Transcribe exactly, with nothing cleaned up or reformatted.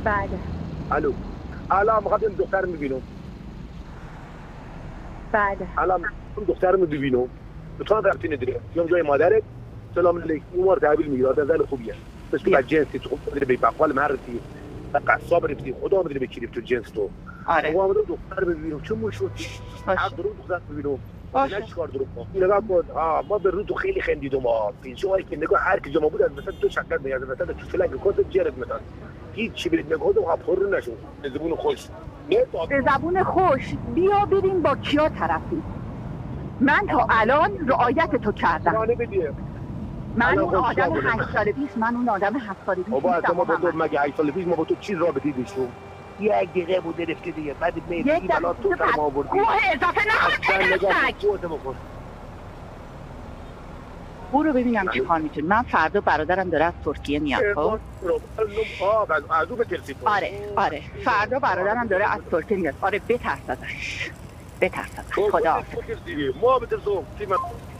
بله. الو الان میخوام این دختر میبینم. بله. الان اون دختر رو ببینم. تو هم رفتی نداره. میام جای مادرت. سلام علیکم. عمر تحویل میگیره. زن خوبیه. بس تو جنسی تو خوب به بقال مرتی. قصاب رفتی. خدا میدونه به کی رفت تو جنس تو. آره. آقا من دختر ببینم. چه مشکلی؟ حق داره دختر ببینم. باشه. نه چیکار دارم با. نگاه کن. آ ما به رو تو خیلی خندیدم ما. جایی که نگاه هر کی جمع بود مثلا تو شکر میاد مثلا تو فلک کد جرت مثلا. هیچ چی بهت نگفتم ها پر نشو. زبون خوش. به زبون خوش بیا بریم با کیا طرفی. من تا الان رعایت تو کردم. من اون آدم هشت سال پیش من اون آدم هشت سال پیش بابا ما با تو مگه هشت سال پیش ما با تو چی رابطی داشتیم؟ یک دقیقه بود رفتی دیگه بعد میگی بالا تو سر ما آوردی. کوه اضافه نکن. برو ببینم چی کار میتونی. من فردا برادرم داره از ترکیه میاد. خب از اون بترسی. آره آره فردا برادرم داره از ترکیه میاد. آره بترس ازش. بترس ازش. خدا حافظ. ما بترسم.